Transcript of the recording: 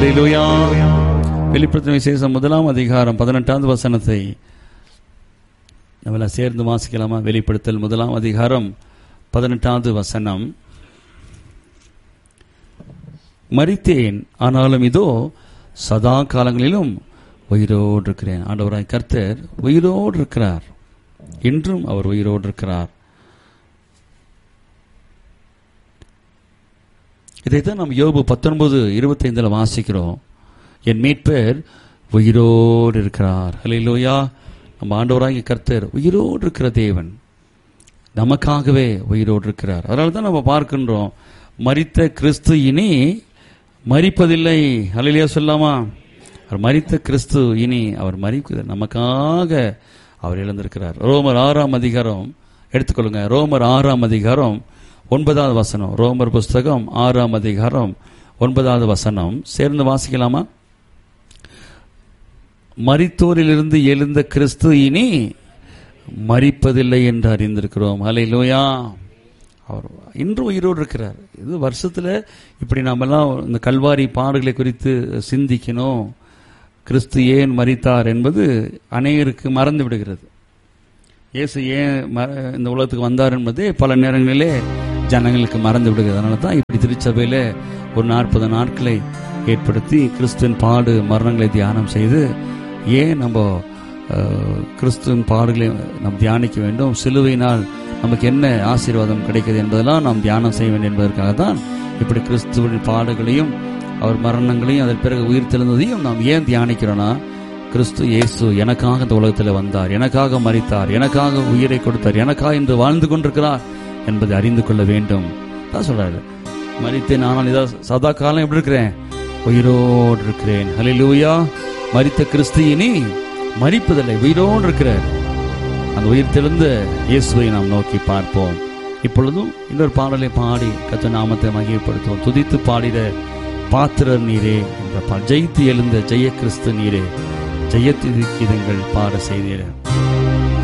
அல்லேலூயா. வெளிப்படுத்தின விசேஷம் 1ஆம் அதிகாரம் 18வது வசனத்தை நம்மள சேர்ந்து வாசிக்கலாமா? வெளிப்படுத்தல் 1ஆம் அதிகாரம் 18வது வசனம். மரித்தேன், ஆனாலும் இதோ சதா காலங்களிலும் உயிரோடு இருக்கிறேன். ஆண்டவராய் கர்த்தர் உயிரோடு இருக்கிறார், இன்றும் அவர் உயிரோடு இருக்கிறார். இதைத்தான் நாம் யோபு 19:25 வாசிக்கிறோம். என் மீட்பர் உயிரோடு இருக்கிறார். அல்லேலூயா. நம்ம ஆண்டவராகிய கர்த்தர் உயிரோடு இருக்கிற தேவன், நமக்காகவே உயிரோடு இருக்கிறார். அதனால தான் நம்ம பார்க்கின்றோம், மரித்த கிறிஸ்து இனி மரிப்பதில்லை. அல்லேலூயா சொல்லாமா? அவர் மரித்த கிறிஸ்து இனி அவர் மரிப்பதில்லை, நமக்காக அவர் எழுந்திருக்கிறார். ரோமர் 6ஆம் அதிகாரம் எடுத்துக்கொள்ளுங்க. ரோமர் 6ஆம் அதிகாரம் 9வது வசனம். ரோமர் புஸ்தகம் 6ஆம் அதிகாரம் 9வது வசனம் சேர்ந்து வாசிக்கலாமா? மரித்தோரிலிருந்து எழுந்த கிறிஸ்து இனி மரிப்பதில்லை என்று அறிந்திருக்கிறோம். அல்லேலூயா. அவர் இன்று உயிரோடு இருக்கிறார். இது வருஷத்துல இப்படி நாமெல்லாம் இந்த கல்வாரி பாடுகளை குறித்து சிந்திக்கணும். கிறிஸ்து ஏன் மரித்தார் என்பது அநேகருக்கு மறந்து விடுகிறது. இயேசு ஏன் இந்த உலகத்துக்கு வந்தார் என்பதே பல நேரங்களிலே ஜனங்களுக்கு மறந்து விடுகிறது. அதனால தான் இப்படி திருச்சபையில ஒரு 40 நாட்களை ஏற்படுத்தி கிறிஸ்துவின் பாடு மரணங்களை தியானம் செய்து, ஏன் நம்ம கிறிஸ்துவின் பாடுகளை நாம் தியானிக்க வேண்டும், சிலுவையினால் நமக்கு என்ன ஆசீர்வாதம் கிடைக்கிறது என்பதெல்லாம் நாம் தியானம் செய்ய வேண்டும் என்பதற்காக தான் இப்படி கிறிஸ்துவின் பாடுகளையும் அவர் மரணங்களையும் அதன் பிறகு உயிர் தெழுந்ததையும் நாம் ஏன் தியானிக்கிறோன்னா, கிறிஸ்து இயேசு எனக்காக இந்த உலகத்தில் வந்தார், எனக்காக மரித்தார், எனக்காக உயிரை கொடுத்தார், எனக்காக இன்று வாழ்ந்து கொண்டிருக்கிறார் என்பதை அறிந்து கொள்ள வேண்டும் தான் சொல்றாரு. மரித்தேன், ஆனால் இதோ சதா காலம் எப்படி இருக்கிறேன்? உயிரோடு இருக்கிறேன். அல்லேலூயா. மரித்த கிறிஸ்து இனி மரிப்பதில்லை, உயிரோடு இருக்கிறார். அந்த உயிர் தெழுந்த இயேசுவை நாம் நோக்கி பார்ப்போம். இப்பொழுதும் இன்னொரு பாடலை பாடி கர்த்தர் நாமத்தை மகிமைப்படுத்துவோம். துதித்து பாடிட பாத்திரர் நீரே என்ற ஜெயித்து எழுந்த ஜெய கிறிஸ்து நீரே, ஜெயத்திருக்கிதங்கள் பாட செய்தீர்.